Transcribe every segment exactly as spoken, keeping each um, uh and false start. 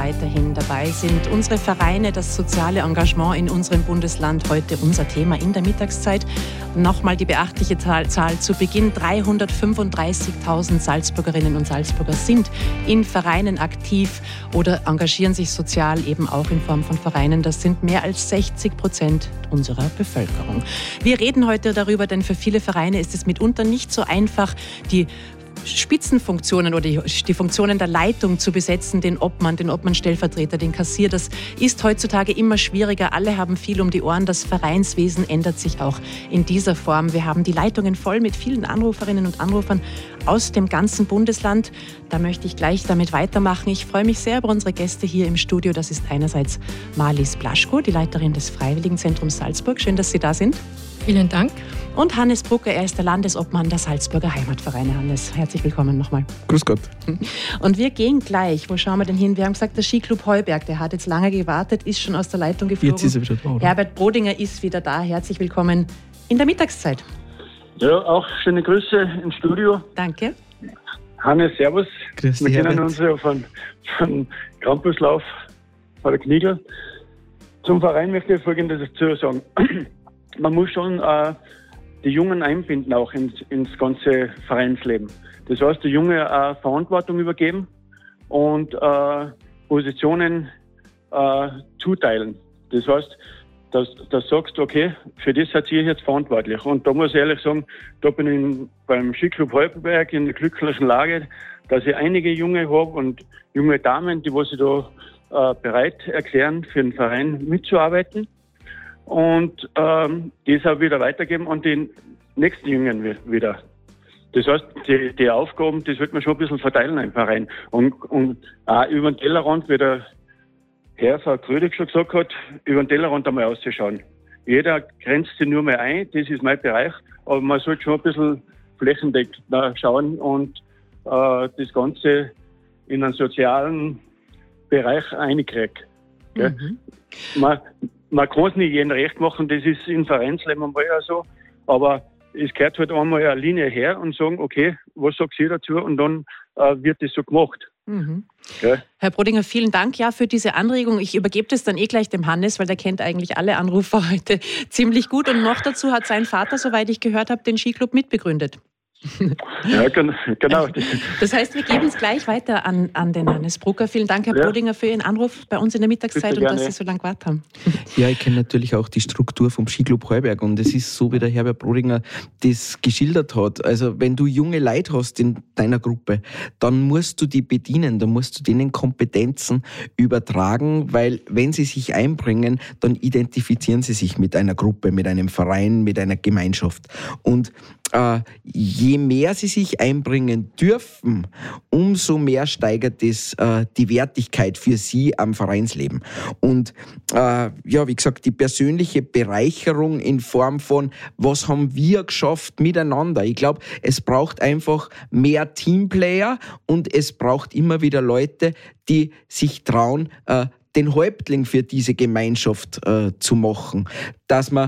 weiterhin dabei sind. Unsere Vereine, das soziale Engagement in unserem Bundesland, heute unser Thema in der Mittagszeit. Nochmal die beachtliche Zahl, Zahl zu Beginn. dreihundertfünfunddreißigtausend Salzburgerinnen und Salzburger sind in Vereinen aktiv oder engagieren sich sozial eben auch in Form von Vereinen. Das sind mehr als sechzig Prozent unserer Bevölkerung. Wir reden heute darüber, denn für viele Vereine ist es mitunter nicht so einfach, die Spitzenfunktionen oder die, die Funktionen der Leitung zu besetzen, den Obmann, den Obmann-Stellvertreter, den Kassier. Das ist heutzutage immer schwieriger. Alle haben viel um die Ohren. Das Vereinswesen ändert sich auch in dieser Form. Wir haben die Leitungen voll mit vielen Anruferinnen und Anrufern aus dem ganzen Bundesland. Da möchte ich gleich damit weitermachen. Ich freue mich sehr über unsere Gäste hier im Studio. Das ist einerseits Marlies Blaschko, die Leiterin des Freiwilligenzentrums Salzburg. Schön, dass Sie da sind. Vielen Dank. Und Hannes Brucker, er ist der Landesobmann der Salzburger Heimatvereine. Hannes, herzlich willkommen nochmal. Grüß Gott. Und wir gehen gleich. Wo schauen wir denn hin? Wir haben gesagt, der Skiclub Heuberg, der hat jetzt lange gewartet, ist schon aus der Leitung geflogen. Jetzt ist er wieder da, oder? Herbert Brodinger ist wieder da. Herzlich willkommen in der Mittagszeit. Ja, auch schöne Grüße im Studio. Danke. Hannes, servus. Grüß dich, Wir kennen Herbert. uns ja von, von Campuslauf bei der Knigel. Zum Verein möchte ich Folgendes dazu sagen. Man muss schon äh, die Jungen einbinden, auch ins, ins ganze Vereinsleben. Das heißt, die Jungen äh, Verantwortung übergeben und äh, Positionen äh, zuteilen. Das heißt, dass, dass du sagst, okay, für das seid ihr jetzt verantwortlich. Und da muss ich ehrlich sagen, da bin ich beim Skiclub Heuberg in der glücklichen Lage, dass ich einige Junge habe und junge Damen, die was sich da äh, bereit erklären, für den Verein mitzuarbeiten. Und ähm, das auch wieder weitergeben an den nächsten Jungen wieder. Das heißt, die, die Aufgaben, das wird man schon ein bisschen verteilen im Verein. Und, und auch über den Tellerrand, wie der Herr Frau Krödig schon gesagt hat, über den Tellerrand einmal auszuschauen. Jeder grenzt sich nur mehr ein, das ist mein Bereich, aber man sollte schon ein bisschen flächendeckend schauen und äh, das Ganze in einen sozialen Bereich einkriegen. Mhm. Man, man kann es nicht jedem recht machen, das ist im Vereinsleben einmal ja so, aber es gehört halt einmal eine Linie her und sagen, okay, was sagt sie dazu? Und dann äh, wird das so gemacht. Mhm. Okay. Herr Brodinger, vielen Dank ja für diese Anregung. Ich übergebe das dann eh gleich dem Hannes, weil der kennt eigentlich alle Anrufer heute ziemlich gut. Und noch dazu hat sein Vater, soweit ich gehört habe, den Skiclub mitbegründet. Ja, genau. Das heißt, wir geben es gleich weiter an, an den Hannes Brucker. Vielen Dank, Herr ja. Brodinger, für Ihren Anruf bei uns in der Mittagszeit Bitte und dass gerne. Sie so lange gewartet haben. Ja, ich kenne natürlich auch die Struktur vom Skiclub Heuberg und es ist so, wie der Herbert Brodinger das geschildert hat. Also wenn du junge Leute hast in deiner Gruppe, dann musst du die bedienen, dann musst du denen Kompetenzen übertragen, weil wenn sie sich einbringen, dann identifizieren sie sich mit einer Gruppe, mit einem Verein, mit einer Gemeinschaft. Und äh, je mehr sie sich einbringen dürfen, umso mehr steigert es äh, die Wertigkeit für sie am Vereinsleben. Und äh, ja, wie gesagt, die persönliche Bereicherung in Form von, was haben wir geschafft miteinander. Ich glaube, es braucht einfach mehr Teamplayer und es braucht immer wieder Leute, die sich trauen, äh, den Häuptling für diese Gemeinschaft äh, zu machen. Dass man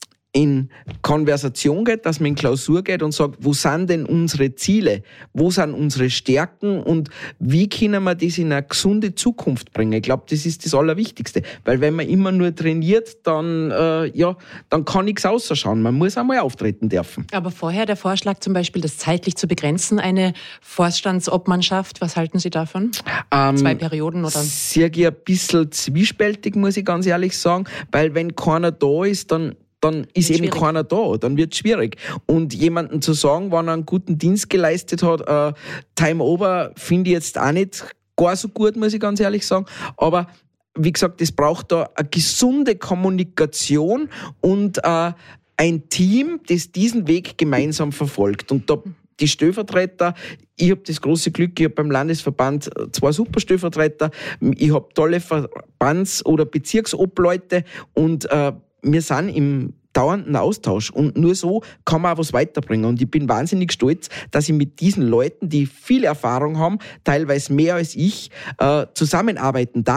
in Konversation geht, dass man in Klausur geht und sagt, wo sind denn unsere Ziele? Wo sind unsere Stärken? Und wie können wir das in eine gesunde Zukunft bringen? Ich glaube, das ist das Allerwichtigste. Weil wenn man immer nur trainiert, dann, äh, ja, dann kann nichts ausschauen. Man muss einmal auftreten dürfen. Aber vorher der Vorschlag zum Beispiel, das zeitlich zu begrenzen, eine Vorstandsobmannschaft, was halten Sie davon? Ähm, Zwei Perioden oder? Sehe ich ein bisschen zwiespältig, muss ich ganz ehrlich sagen. Weil wenn keiner da ist, dann dann ist eben schwierig. keiner da, dann wird es schwierig. Und jemandem zu sagen, wenn er einen guten Dienst geleistet hat, äh, Time Over, finde ich jetzt auch nicht gar so gut, muss ich ganz ehrlich sagen. Aber wie gesagt, es braucht da eine gesunde Kommunikation und äh, ein Team, das diesen Weg gemeinsam verfolgt. Und da die Stellvertreter, ich habe das große Glück, ich habe beim Landesverband zwei super Stellvertreter, ich habe tolle Verbands- oder Bezirksobleute und äh, wir sind im dauernden Austausch und nur so kann man auch was weiterbringen. Und ich bin wahnsinnig stolz, dass ich mit diesen Leuten, die viel Erfahrung haben, teilweise mehr als ich, äh, zusammenarbeiten darf.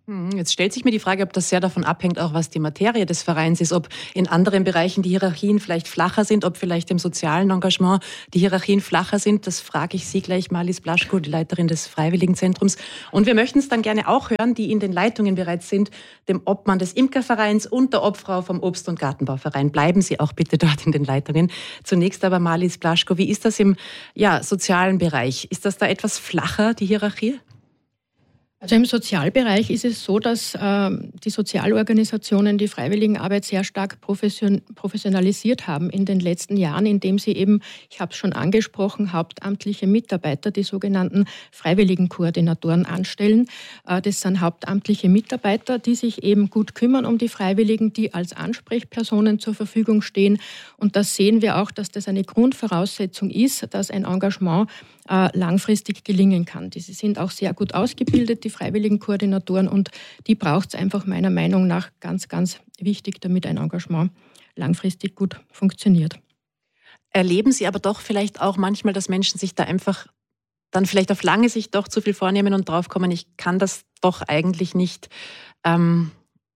Jetzt stellt sich mir die Frage, ob das sehr davon abhängt, auch was die Materie des Vereins ist, ob in anderen Bereichen die Hierarchien vielleicht flacher sind, ob vielleicht im sozialen Engagement die Hierarchien flacher sind. Das frage ich Sie gleich, Marlies Blaschko, die Leiterin des Freiwilligenzentrums. Und wir möchten es dann gerne auch hören, die in den Leitungen bereits sind, dem Obmann des Imkervereins und der Obfrau vom Obst- und Gartenbauverein. Bleiben Sie auch bitte dort in den Leitungen. Zunächst aber Marlies Blaschko, wie ist das im ja, sozialen Bereich? Ist das da etwas flacher, die Hierarchie? Also im Sozialbereich ist es so, dass äh, die Sozialorganisationen die Freiwilligenarbeit sehr stark profession- professionalisiert haben in den letzten Jahren, indem sie eben, ich habe es schon angesprochen, hauptamtliche Mitarbeiter, die sogenannten Freiwilligenkoordinatoren anstellen. Äh, das sind hauptamtliche Mitarbeiter, die sich eben gut kümmern um die Freiwilligen, die als Ansprechpersonen zur Verfügung stehen. Und das sehen wir auch, dass das eine Grundvoraussetzung ist, dass ein Engagement äh, langfristig gelingen kann. Diese sind auch sehr gut ausgebildet, die Freiwilligenkoordinatoren, und die braucht es einfach meiner Meinung nach ganz, ganz wichtig, damit ein Engagement langfristig gut funktioniert. Erleben Sie aber doch vielleicht auch manchmal, dass Menschen sich da einfach dann vielleicht auf lange Sicht doch zu viel vornehmen und draufkommen, ich kann das doch eigentlich nicht, ähm,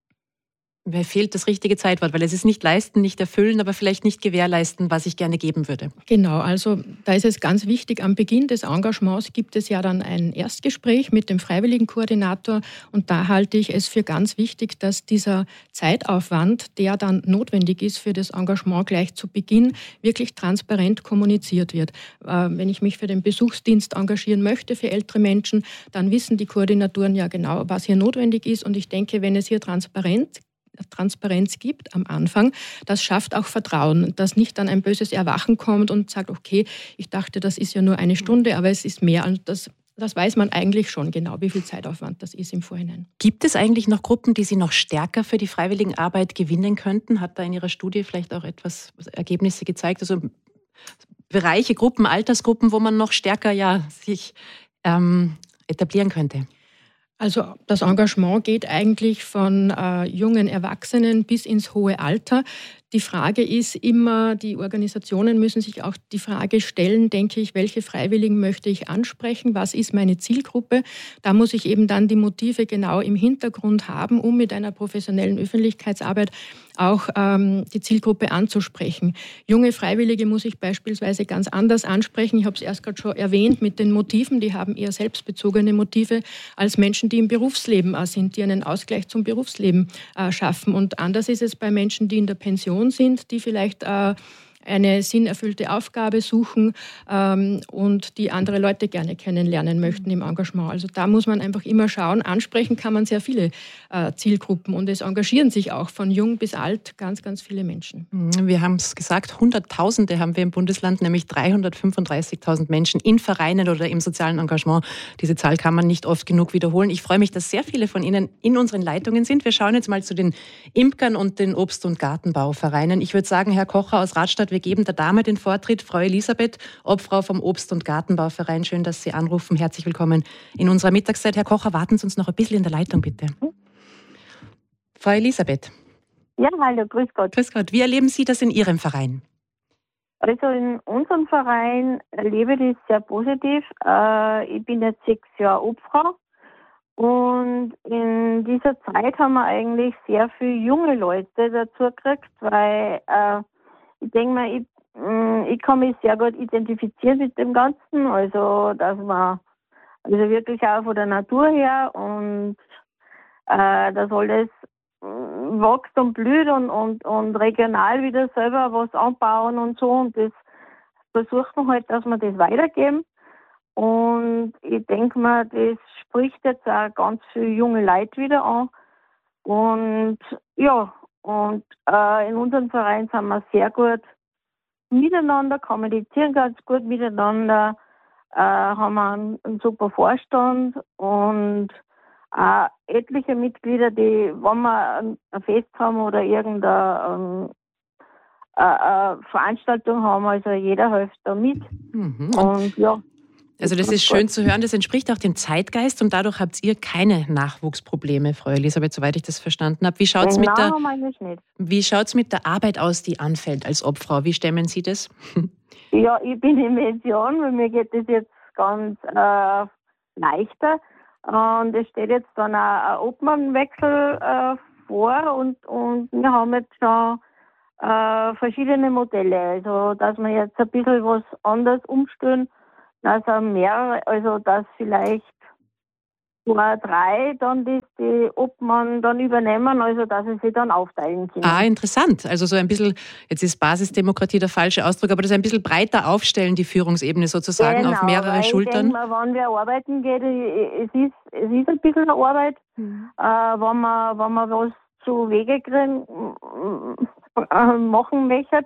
mir fehlt das richtige Zeitwort, weil es ist nicht leisten, nicht erfüllen, aber vielleicht nicht gewährleisten, was ich gerne geben würde. Genau, also da ist es ganz wichtig, am Beginn des Engagements gibt es ja dann ein Erstgespräch mit dem Freiwilligenkoordinator, und da halte ich es für ganz wichtig, dass dieser Zeitaufwand, der dann notwendig ist für das Engagement gleich zu Beginn, wirklich transparent kommuniziert wird. Wenn ich mich für den Besuchsdienst engagieren möchte für ältere Menschen, dann wissen die Koordinatoren ja genau, was hier notwendig ist, und ich denke, wenn es hier transparent Transparenz gibt am Anfang, das schafft auch Vertrauen, dass nicht dann ein böses Erwachen kommt und sagt, okay, ich dachte, das ist ja nur eine Stunde, aber es ist mehr. Und das, das weiß man eigentlich schon genau, wie viel Zeitaufwand das ist im Vorhinein. Gibt es eigentlich noch Gruppen, die Sie noch stärker für die Freiwilligenarbeit gewinnen könnten? Hat da in Ihrer Studie vielleicht auch etwas Ergebnisse gezeigt? Also Bereiche, Gruppen, Altersgruppen, wo man noch stärker ja, sich ähm, etablieren könnte? Also das Engagement geht eigentlich von äh, jungen Erwachsenen bis ins hohe Alter. Die Frage ist immer, die Organisationen müssen sich auch die Frage stellen, denke ich, welche Freiwilligen möchte ich ansprechen, was ist meine Zielgruppe? Da muss ich eben dann die Motive genau im Hintergrund haben, um mit einer professionellen Öffentlichkeitsarbeit auch ähm, die Zielgruppe anzusprechen. Junge Freiwillige muss ich beispielsweise ganz anders ansprechen. Ich habe es erst gerade schon erwähnt mit den Motiven, die haben eher selbstbezogene Motive als Menschen, die im Berufsleben äh, sind, die einen Ausgleich zum Berufsleben äh, schaffen. Und anders ist es bei Menschen, die in der Pension sind, die vielleicht äh, eine sinnerfüllte Aufgabe suchen ähm, und die andere Leute gerne kennenlernen möchten im Engagement. Also da muss man einfach immer schauen. Ansprechen kann man sehr viele äh, Zielgruppen, und es engagieren sich auch von jung bis alt ganz, ganz viele Menschen. Wir haben es gesagt, Hunderttausende haben wir im Bundesland, nämlich dreihundertfünfunddreißigtausend Menschen in Vereinen oder im sozialen Engagement. Diese Zahl kann man nicht oft genug wiederholen. Ich freue mich, dass sehr viele von Ihnen in unseren Leitungen sind. Wir schauen jetzt mal zu den Imkern und den Obst- und Gartenbauvereinen. Ich würde sagen, Herr Kocher aus Radstadt, wir geben der Dame den Vortritt. Frau Elisabeth, Obfrau vom Obst- und Gartenbauverein. Schön, dass Sie anrufen. Herzlich willkommen in unserer Mittagszeit. Herr Kocher, warten Sie uns noch ein bisschen in der Leitung, bitte. Frau Elisabeth. Ja, hallo, grüß Gott. Grüß Gott. Wie erleben Sie das in Ihrem Verein? Also in unserem Verein erlebe ich das sehr positiv. Ich bin jetzt sechs Jahre Obfrau, und in dieser Zeit haben wir eigentlich sehr viele junge Leute dazu gekriegt, weil ich denke mal, ich, ich kann mich sehr gut identifizieren mit dem Ganzen, also dass man also wirklich auch von der Natur her und äh, dass alles wächst und blüht und, und, und regional wieder selber was anbauen und so, und das versucht man halt, dass wir das weitergeben, und ich denke mal, das spricht jetzt auch ganz viele junge Leute wieder an, und ja, Und äh, in unserem Verein sind wir sehr gut miteinander, kommunizieren ganz gut miteinander, äh, haben einen, einen super Vorstand und auch etliche Mitglieder, die, wenn wir ein, ein Fest haben oder irgendeine äh, äh, Veranstaltung haben, also jeder hilft da mit. Mhm. Und ja. Also das ist schön zu hören, das entspricht auch dem Zeitgeist, und dadurch habt ihr keine Nachwuchsprobleme, Frau Elisabeth, soweit ich das verstanden habe. Wie schaut's mit der, wie schaut's mit der Arbeit aus, die anfällt als Obfrau? Wie stemmen Sie das? Ja, ich bin in Pension, weil mir geht das jetzt ganz äh, leichter. Und es steht jetzt dann auch ein Obmannwechsel äh, vor und, und wir haben jetzt schon äh, verschiedene Modelle. Also, dass wir jetzt ein bisschen was anders umstellen, dass er mehrere, also dass vielleicht zwei, drei dann die, die Obmann dann übernehmen, also dass sie sich dann aufteilen können. Ah, interessant. Also so ein bisschen, jetzt ist Basisdemokratie der falsche Ausdruck, aber das ein bisschen breiter aufstellen, die Führungsebene sozusagen, genau, auf mehrere weil Schultern. Ich denke mal, wenn wer arbeiten geht, es ist, es ist ein bisschen eine Arbeit, mhm. äh, wenn man, wenn man was zu Wege kriegen, äh, machen möchte,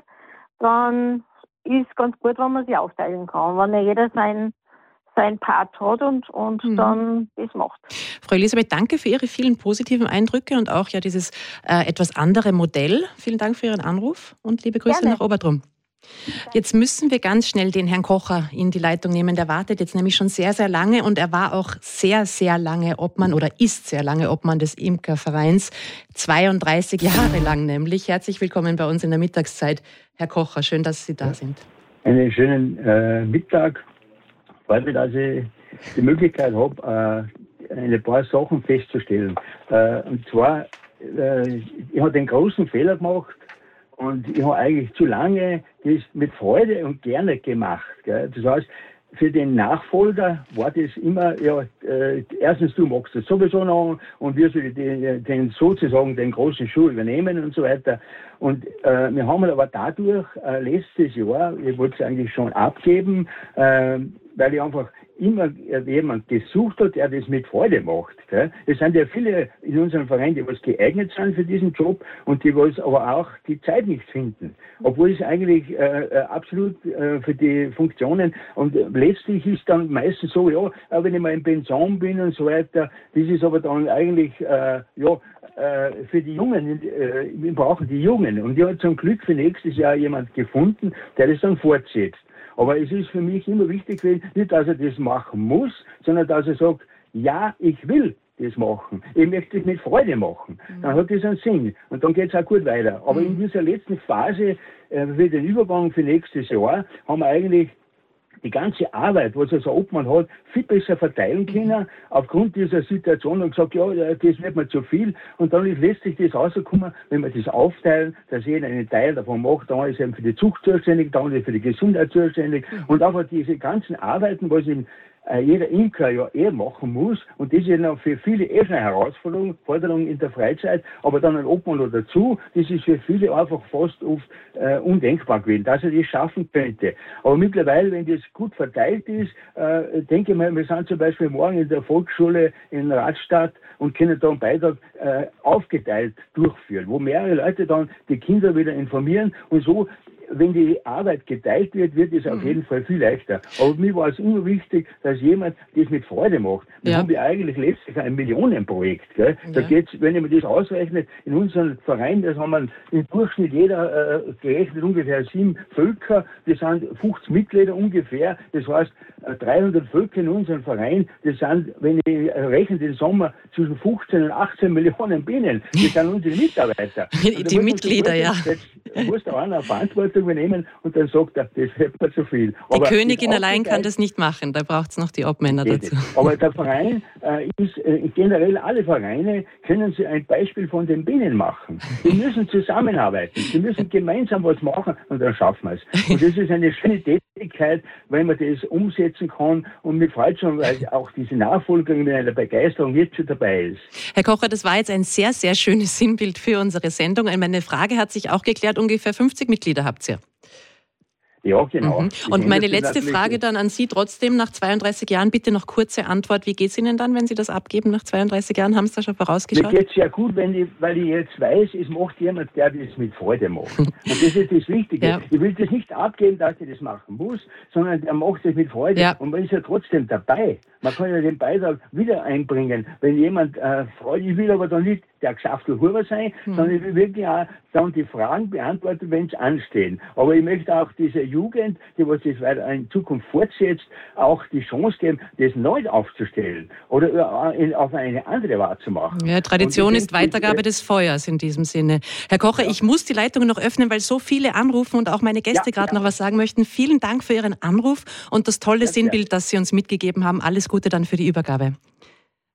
dann ist ganz gut, wenn man sie aufteilen kann, wenn ja jeder sein sein Part hat und, und mhm. dann das macht. Frau Elisabeth, danke für Ihre vielen positiven Eindrücke und auch ja dieses äh, etwas andere Modell. Vielen Dank für Ihren Anruf und liebe Grüße Gerne. Nach Obertrum. Jetzt müssen wir ganz schnell den Herrn Kocher in die Leitung nehmen. Der wartet jetzt nämlich schon sehr, sehr lange und er war auch sehr, sehr lange Obmann oder ist sehr lange Obmann des Imkervereins. zweiunddreißig Jahre lang nämlich. Herzlich willkommen bei uns in der Mittagszeit. Herr Kocher, schön, dass Sie da sind. Einen schönen äh, Mittag. Freut mich, dass ich die Möglichkeit habe, äh, ein paar Sachen festzustellen. Äh, und zwar, äh, ich habe den großen Fehler gemacht und ich habe eigentlich zu lange das mit Freude und gerne gemacht. Gell? Das heißt, für den Nachfolger war das immer, ja, äh, erstens, du magst das sowieso noch und wir sollen den, den sozusagen den großen Schuh übernehmen und so weiter. Und äh, wir haben aber dadurch äh, letztes Jahr, ich wollte es eigentlich schon abgeben, äh, weil ich einfach immer jemand gesucht hat, der das mit Freude macht. Gell? Es sind ja viele in unserem Verein, die was geeignet sind für diesen Job und die was aber auch die Zeit nicht finden. Obwohl es eigentlich äh, absolut äh, für die Funktionen und letztlich ist dann meistens so, ja, wenn ich mal in Pension bin und so weiter, das ist aber dann eigentlich, äh, ja, für die Jungen, wir brauchen die Jungen. Und ich habe zum Glück für nächstes Jahr jemand gefunden, der das dann fortsetzt. Aber es ist für mich immer wichtig gewesen, nicht, dass er das machen muss, sondern dass er sagt, ja, ich will das machen. Ich möchte es mit Freude machen. Mhm. Dann hat das einen Sinn. Und dann geht es auch gut weiter. Aber mhm. in dieser letzten Phase, äh, für den Übergang für nächstes Jahr, haben wir eigentlich die ganze Arbeit, was er so Obmann hat, viel besser verteilen können, aufgrund dieser Situation und gesagt, ja, das wird mir zu viel. Und dann ist letztlich das rausgekommen, wenn wir das aufteilen, dass jeder einen Teil davon macht, dann ist er für die Zucht zuständig, dann ist er für die Gesundheit zuständig. Und einfach diese ganzen Arbeiten, was ihm äh, jeder Imker ja eh machen muss, und das ist ja noch für viele eh schon eine Herausforderung Forderung in der Freizeit, aber dann ein Obmann noch dazu, das ist für viele einfach fast oft äh, undenkbar gewesen, dass er das schaffen könnte. Aber mittlerweile, wenn das gut verteilt ist, äh, denke ich mal, wir sind zum Beispiel morgen in der Volksschule in Radstadt und können da einen Beitrag äh, aufgeteilt durchführen, wo mehrere Leute dann die Kinder wieder informieren und so. Wenn die Arbeit geteilt wird, wird es auf jeden Fall viel leichter. Aber mir war es immer wichtig, dass jemand das mit Freude macht. Wir ja. haben ja eigentlich letztlich ein Millionenprojekt. Gell? Da ja. geht's, wenn ich mir das ausrechne, in unserem Verein, das haben wir im Durchschnitt jeder äh, gerechnet ungefähr sieben Völker. Wir sind fünfzig Mitglieder ungefähr. Das heißt, dreihundert Völker in unserem Verein, das sind, wenn ich rechne, den Sommer zwischen fünfzehn und achtzehn Millionen Bienen. Das sind unsere Mitarbeiter. Die Mitglieder, ja. Jetzt muss der eine Verantwortung übernehmen und dann sagt er, das wird mir zu viel. Die aber Königin allein kann das nicht machen, da braucht es noch die Obmänner dazu. Aber der Verein äh, ist, äh, generell alle Vereine können sie ein Beispiel von den Bienen machen. Die müssen zusammenarbeiten, sie müssen gemeinsam was machen und dann schaffen wir es. Und das ist eine schöne Tätigkeit, wenn man das umsetzen kann und mir freut schon, weil auch diese Nachfolgerin mit einer Begeisterung jetzt schon dabei ist. Herr Kocher, das war jetzt ein sehr, sehr schönes Sinnbild für unsere Sendung. Meine Frage hat sich auch geklärt, ungefähr fünfzig Mitglieder habt ihr. Ja, genau. Mhm. Und meine letzte Frage dann an Sie trotzdem nach zweiunddreißig Jahren, bitte noch kurze Antwort. Wie geht es Ihnen dann, wenn Sie das abgeben nach zweiunddreißig Jahren? Haben Sie da schon vorausgeschaut? Mir geht es ja gut, wenn ich, weil ich jetzt weiß, es macht jemand, der das mit Freude macht. Und das ist das Wichtige. Ja. Ich will das nicht abgeben, dass ich das machen muss, sondern er macht es mit Freude. Ja. Und man ist ja trotzdem dabei. Man kann ja den Beitrag wieder einbringen, wenn jemand äh, freut. Ich will aber dann nicht der geschaffte Huber sein, hm. sondern ich will wirklich auch dann die Fragen beantworten, wenn es anstehen. Aber ich möchte auch dieser Jugend, die was das weiter in Zukunft fortsetzt, auch die Chance geben, das neu aufzustellen oder auf eine andere Art zu machen. Ja, Tradition ist Weitergabe des Feuers in diesem Sinne. Herr Kocher, ja. ich muss die Leitung noch öffnen, weil so viele anrufen und auch meine Gäste ja, gerade ja. noch was sagen möchten. Vielen Dank für Ihren Anruf und das tolle ja, Sinnbild, ja. das Sie uns mitgegeben haben. Alles Gute dann für die Übergabe.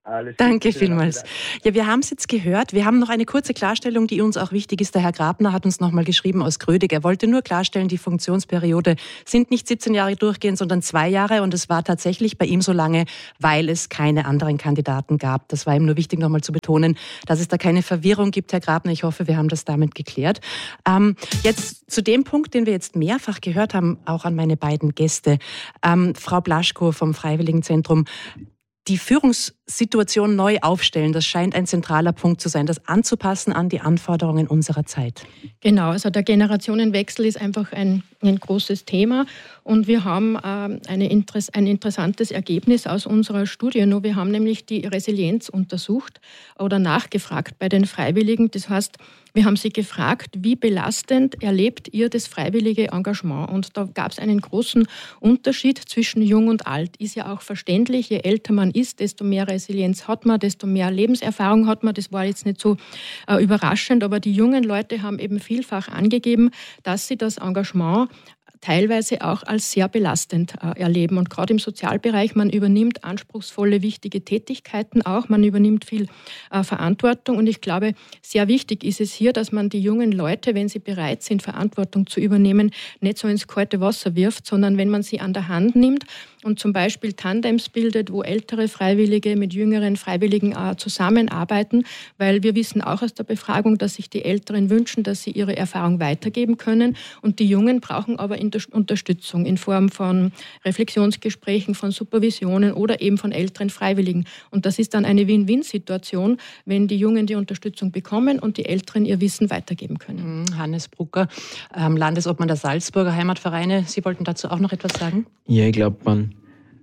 Alles Danke vielmals. Ja, wir haben es jetzt gehört. Wir haben noch eine kurze Klarstellung, die uns auch wichtig ist. Der Herr Grabner hat uns nochmal geschrieben aus Grödig. Er wollte nur klarstellen, die Funktionsperiode sind nicht siebzehn Jahre durchgehend, sondern zwei Jahre. Und es war tatsächlich bei ihm so lange, weil es keine anderen Kandidaten gab. Das war ihm nur wichtig, nochmal zu betonen, dass es da keine Verwirrung gibt, Herr Grabner. Ich hoffe, wir haben das damit geklärt. Ähm, jetzt zu dem Punkt, den wir jetzt mehrfach gehört haben, auch an meine beiden Gäste. Ähm, Frau Blaschko vom Freiwilligenzentrum. Die Führungssituation neu aufstellen, das scheint ein zentraler Punkt zu sein, das anzupassen an die Anforderungen unserer Zeit. Genau, also der Generationenwechsel ist einfach ein, ein großes Thema und wir haben äh, eine Interess- ein interessantes Ergebnis aus unserer Studie. Nur wir haben nämlich die Resilienz untersucht oder nachgefragt bei den Freiwilligen. Das heißt, wir haben sie gefragt, wie belastend erlebt ihr das freiwillige Engagement? Und da gab es einen großen Unterschied zwischen Jung und Alt. Ist ja auch verständlich, je älter man ist, desto mehr Resilienz hat man, desto mehr Lebenserfahrung hat man. Das war jetzt nicht so äh, überraschend, aber die jungen Leute haben eben vielfach angegeben, dass sie das Engagement teilweise auch als sehr belastend äh, erleben. Und gerade im Sozialbereich, man übernimmt anspruchsvolle, wichtige Tätigkeiten auch, man übernimmt viel äh, Verantwortung. Und ich glaube, sehr wichtig ist es hier, dass man die jungen Leute, wenn sie bereit sind, Verantwortung zu übernehmen, nicht so ins kalte Wasser wirft, sondern wenn man sie an der Hand nimmt und zum Beispiel Tandems bildet, wo ältere Freiwillige mit jüngeren Freiwilligen äh, zusammenarbeiten, weil wir wissen auch aus der Befragung, dass sich die Älteren wünschen, dass sie ihre Erfahrung weitergeben können und die Jungen brauchen aber in Unterstützung in Form von Reflexionsgesprächen, von Supervisionen oder eben von älteren Freiwilligen. Und das ist dann eine Win-Win-Situation, wenn die Jungen die Unterstützung bekommen und die Älteren ihr Wissen weitergeben können. Hannes Brucker, ähm, Landesobmann der Salzburger Heimatvereine. Sie wollten dazu auch noch etwas sagen? Ja, ich glaube, man,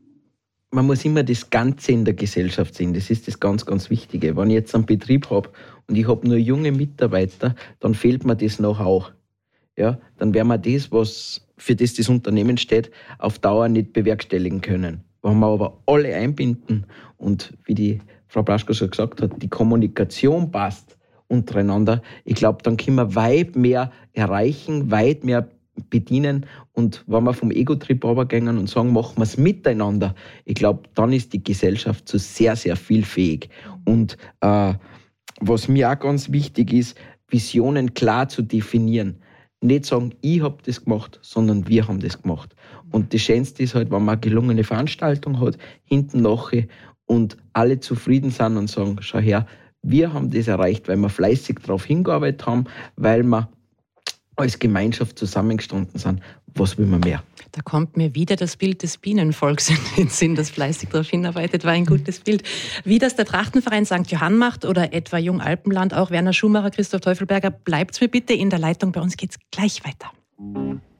man muss immer das Ganze in der Gesellschaft sehen. Das ist das ganz, ganz Wichtige. Wenn ich jetzt einen Betrieb habe und ich habe nur junge Mitarbeiter, dann fehlt mir das noch auch. Ja, dann werden wir das, was für das das Unternehmen steht, auf Dauer nicht bewerkstelligen können. Wenn wir aber alle einbinden und, wie die Frau Blaschko schon gesagt hat, die Kommunikation passt untereinander, ich glaube, dann können wir weit mehr erreichen, weit mehr bedienen. Und wenn wir vom Ego-Trip runtergehen und sagen, machen wir es miteinander, ich glaube, dann ist die Gesellschaft so sehr, sehr viel fähig. Und äh, was mir auch ganz wichtig ist, Visionen klar zu definieren. Nicht sagen, ich habe das gemacht, sondern wir haben das gemacht. Und das Schönste ist halt, wenn man eine gelungene Veranstaltung hat, hinten nachher und alle zufrieden sind und sagen, schau her, wir haben das erreicht, weil wir fleißig darauf hingearbeitet haben, weil wir als Gemeinschaft zusammengestanden sind. Was will man mehr? Da kommt mir wieder das Bild des Bienenvolks in den Sinn, das fleißig darauf hinarbeitet, war ein gutes Bild. Wie das der Trachtenverein Sankt Johann macht oder etwa Jung Alpenland, auch Werner Schumacher, Christoph Teufelberger, bleibt's mir bitte in der Leitung. Bei uns geht's gleich weiter.